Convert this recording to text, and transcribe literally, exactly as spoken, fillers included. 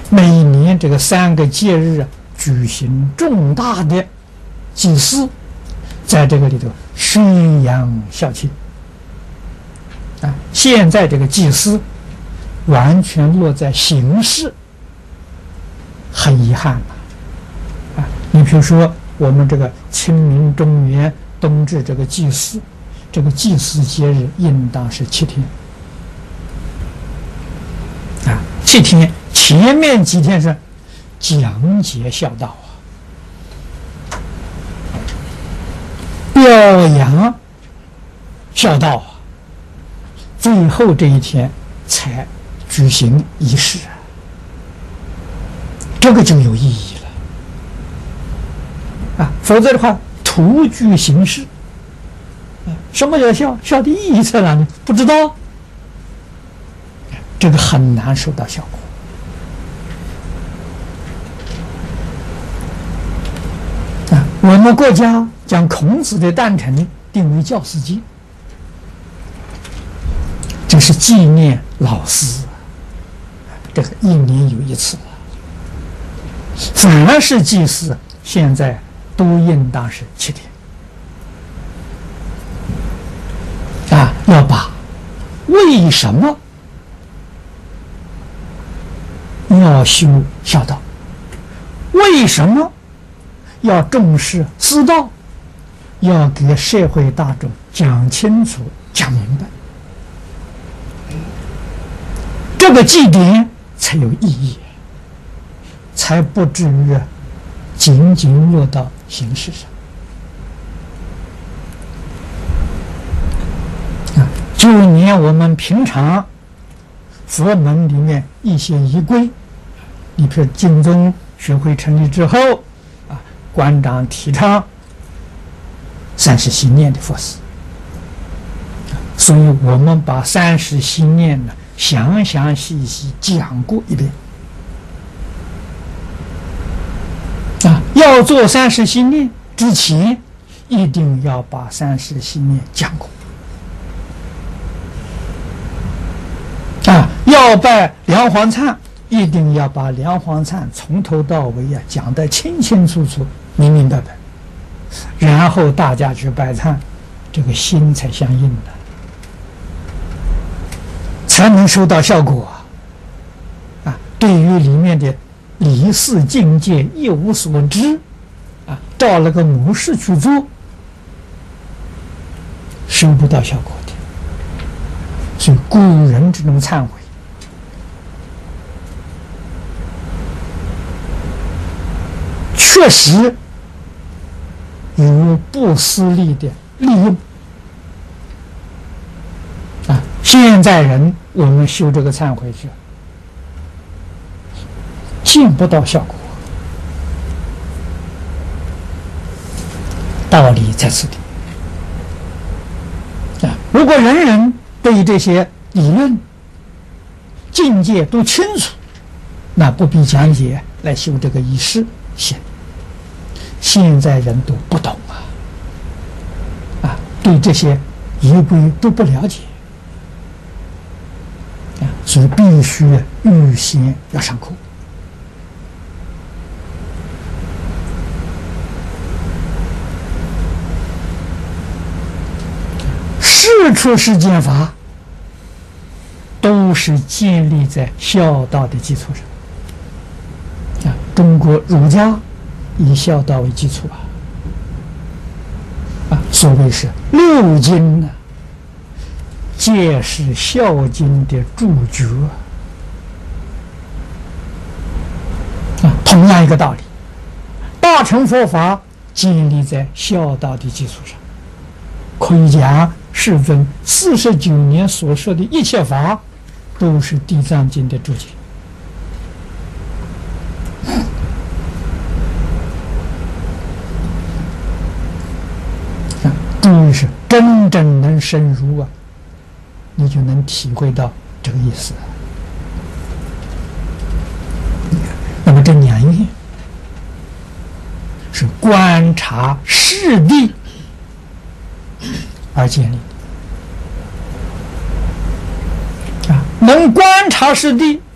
每年这个三个节日啊，举行重大的祭祀，在这个里头宣扬孝亲啊。现在这个祭祀完全落在形式，很遗憾啊。你比如说我们这个清明、中元、冬至这个祭祀，这个祭祀节日应当是七天啊，七天。前面几天是讲解孝道啊，表扬孝道啊，最后这一天才举行仪式，这个就有意义了啊！否则的话，徒具形式。什么叫孝？孝的意义在哪里？不知道，这个很难收到效果。啊，我们国家将孔子的诞辰定为教师节，这是纪念老师，这个一年有一次。凡是祭祀，现在都应当是七天。啊，要把为什么要修孝道，为什么要重视师道，要给社会大众讲清楚、讲明白，这个祭典才有意义，才不至于仅仅落到形式上。就连我们平常佛门里面一些仪规，你比如净宗学会成立之后啊，馆长提倡三十心念的佛事，所以我们把三十心念呢详详细细讲过一遍啊。要做三十心念之前，一定要把三十心念讲过。啊，要拜梁皇忏，一定要把梁皇忏从头到尾啊讲得清清楚楚、明明白白，然后大家去拜忏，这个心才相应的，才能收到效果啊！啊，对于里面的理事境界一无所知，啊，照了个模式去做，收不到效果。所以古人这种忏悔，确实有不私利的利用啊！现在人我们修这个忏悔去，见不到效果，道理在此地啊！如果人人对这些理论境界都清楚，那不必讲解来修这个仪式行。现在人都不懂啊，啊，对这些仪规都不了解啊，所以必须预先要上课。世出世间法都是建立在孝道的基础上啊！中国儒家以孝道为基础啊，啊，所谓是六经呢，皆是孝经的注脚啊。同样一个道理，大乘佛法建立在孝道的基础上，可以讲世尊四十九年所说的一切法，都是《地藏经》的注解。啊，注意是真正能深入啊，你就能体会到这个意思。那么这两愿是观察世谛而建立。能观察世谛，